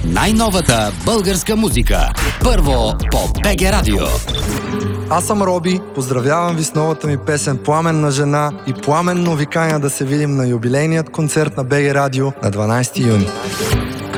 най-новата българска музика. Първо по БГ Радио. Аз съм Роби, поздравявам ви с новата ми песен "Пламенна жена" и пламенно ви каня да се видим на юбилейният концерт на БГ Радио на 12 юни.